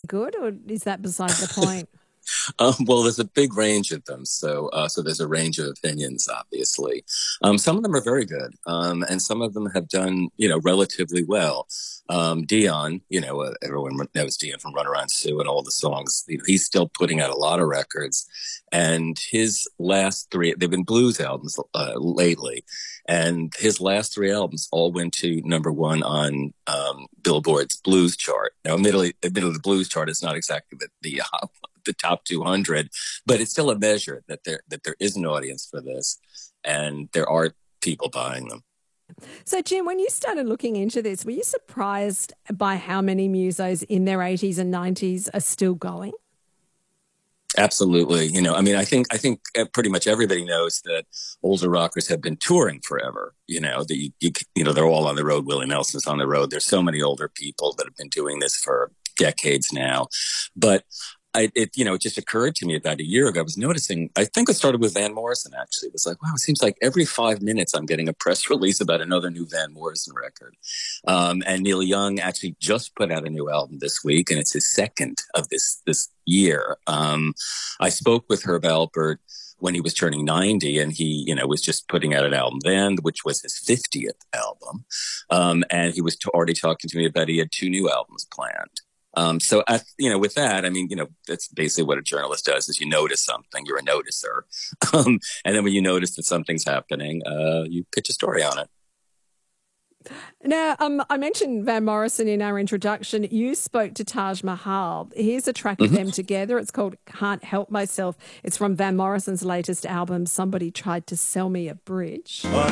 good, or is that beside the point? Well, there's a big range of them, so there's a range of opinions. Obviously, some of them are very good, and some of them have done relatively well. Dion, everyone knows Dion from Run Around Sue and all the songs. He's still putting out a lot of records, and his last three they've been blues albums lately, and his last three albums all went to number one on Billboard's blues chart. Now, admittedly, the blues chart is not exactly the top 200, but it's still a measure that there is an audience for this, and there are people buying them. So, Jim, when you started looking into this, were you surprised by how many musos in their 80s and 90s are still going? Absolutely. I mean, I think pretty much everybody knows that older rockers have been touring forever. They're all on the road. Willie Nelson's on the road. There's so many older people that have been doing this for decades now. But it just occurred to me about a year ago. I was noticing, I think it started with Van Morrison, actually. It was like, wow, it seems like every 5 minutes I'm getting a press release about another new Van Morrison record. And Neil Young actually just put out a new album this week, and it's his second of this year. I spoke with Herb Alpert when he was turning 90, and he, was just putting out an album then, which was his 50th album. And he was already talking to me about he had two new albums planned. With that, I mean, that's basically what a journalist does is you notice something, you're a noticer. And then when you notice that something's happening, you pitch a story on it. Now, I mentioned Van Morrison in our introduction. You spoke to Taj Mahal. Here's a track of them together. It's called Can't Help Myself. It's from Van Morrison's latest album, Somebody Tried to Sell Me a Bridge.